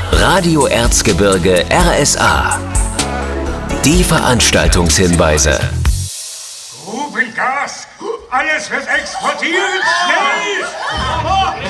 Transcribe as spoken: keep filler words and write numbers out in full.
Radio Erzgebirge R S A. Die Veranstaltungshinweise. Grubengas! Alles wird exportiert! Schnell!